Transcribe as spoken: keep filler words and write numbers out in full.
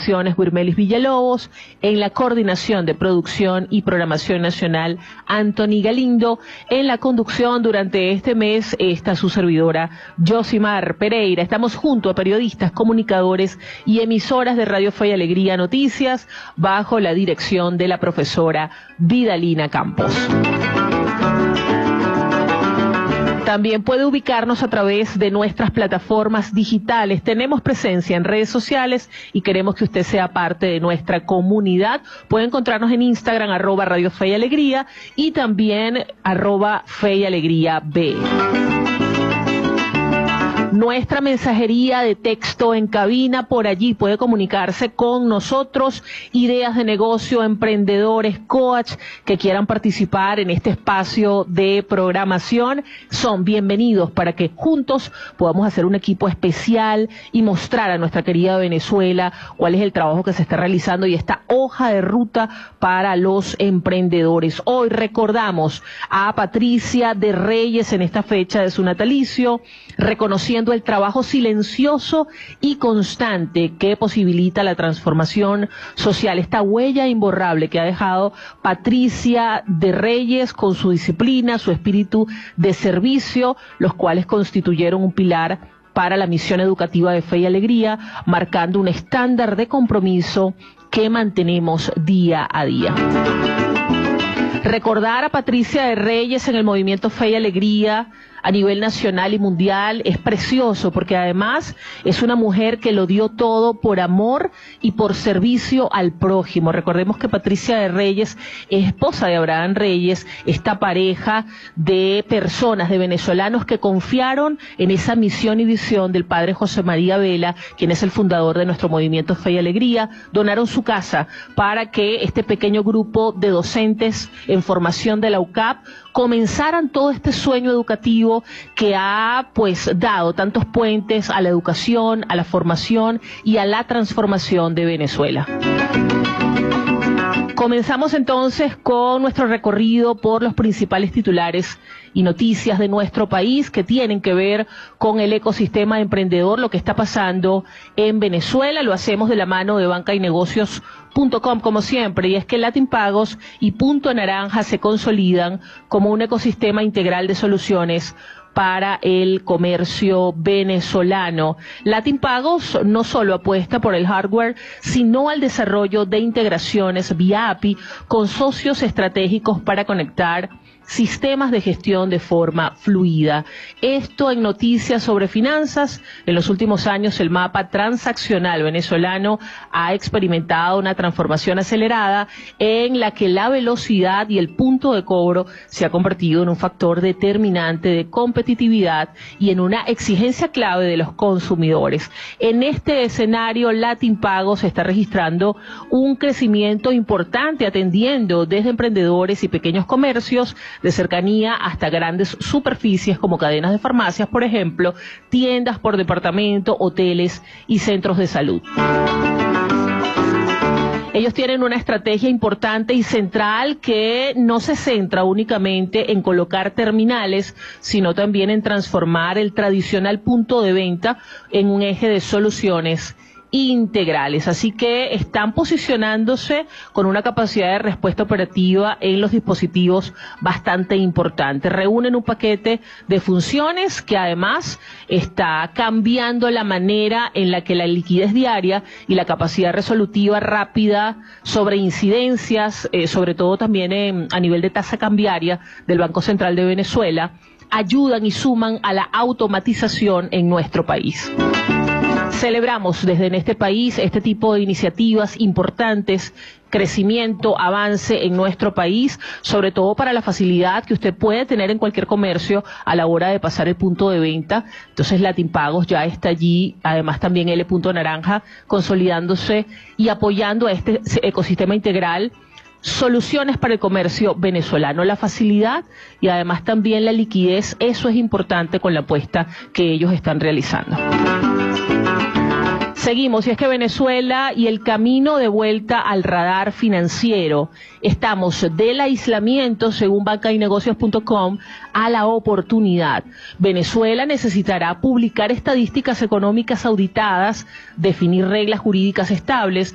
Comunicaciones, Wirmelis Villalobos, en la coordinación de producción y programación nacional, Anthony Galindo, en la conducción durante este mes está su servidora, Yosimar Pereira. Estamos junto a periodistas, comunicadores y emisoras de Radio Fe y Alegría Noticias, bajo la dirección de la profesora Vidalina Campos. También puede ubicarnos a través de nuestras plataformas digitales. Tenemos presencia en redes sociales y queremos que usted sea parte de nuestra comunidad. Puede encontrarnos en Instagram, arroba Radio Fe y Alegría, y también arroba Fe y Alegría B. Nuestra mensajería de texto en cabina, por allí puede comunicarse con nosotros, ideas de negocio, emprendedores, coach que quieran participar en este espacio de programación, son bienvenidos para que juntos podamos hacer un equipo especial y mostrar a nuestra querida Venezuela cuál es el trabajo que se está realizando y esta hoja de ruta para los emprendedores. Hoy recordamos a Patricia de Reyes en esta fecha de su natalicio, reconociendo el trabajo silencioso y constante que posibilita la transformación social, esta huella imborrable que ha dejado Patricia de Reyes con su disciplina, su espíritu de servicio, los cuales constituyeron un pilar para la misión educativa de Fe y Alegría, marcando un estándar de compromiso que mantenemos día a día. Recordar a Patricia de Reyes en el movimiento Fe y Alegría a nivel nacional y mundial es precioso, porque además es una mujer que lo dio todo por amor y por servicio al prójimo. Recordemos que Patricia de Reyes es esposa de Abraham Reyes, esta pareja de personas, de venezolanos que confiaron en esa misión y visión del padre José María Vela, quien es el fundador de nuestro movimiento Fe y Alegría. Donaron su casa para que este pequeño grupo de docentes en formación de la U C A P comenzaran todo este sueño educativo que ha pues dado tantos puentes a la educación, a la formación y a la transformación de Venezuela. Comenzamos entonces con nuestro recorrido por los principales titulares y noticias de nuestro país que tienen que ver con el ecosistema emprendedor, lo que está pasando en Venezuela. Lo hacemos de la mano de banca y negocios punto com, como siempre, y es que Latin Pagos y Punto Naranja se consolidan como un ecosistema integral de soluciones para el comercio venezolano. Latin Pagos no solo apuesta por el hardware, sino al desarrollo de integraciones vía A P I con socios estratégicos para conectar sistemas de gestión de forma fluida. Esto en noticias sobre finanzas. En los últimos años el mapa transaccional venezolano ha experimentado una transformación acelerada en la que la velocidad y el punto de cobro se ha convertido en un factor determinante de competitividad y en una exigencia clave de los consumidores. En este escenario, Latin Pagos está registrando un crecimiento importante, atendiendo desde emprendedores y pequeños comercios de cercanía hasta grandes superficies como cadenas de farmacias, por ejemplo, tiendas por departamento, hoteles y centros de salud. Ellos tienen una estrategia importante y central que no se centra únicamente en colocar terminales, sino también en transformar el tradicional punto de venta en un eje de soluciones integrales. Así que están posicionándose con una capacidad de respuesta operativa en los dispositivos bastante importante. Reúnen un paquete de funciones que además está cambiando la manera en la que la liquidez diaria y la capacidad resolutiva rápida sobre incidencias, eh, sobre todo también en, a nivel de tasa cambiaria del Banco Central de Venezuela, ayudan y suman a la automatización en nuestro país. Celebramos desde en este país este tipo de iniciativas importantes, crecimiento, avance en nuestro país, sobre todo para la facilidad que usted puede tener en cualquier comercio a la hora de pasar el punto de venta. Entonces Latin Pagos ya está allí, además también L. Naranja, consolidándose y apoyando a este ecosistema integral. Soluciones para el comercio venezolano, la facilidad y además también la liquidez, eso es importante con la apuesta que ellos están realizando. Seguimos, y es que Venezuela y el camino de vuelta al radar financiero. Estamos del aislamiento, según banca y negocios punto com, a la oportunidad. Venezuela necesitará publicar estadísticas económicas auditadas, definir reglas jurídicas estables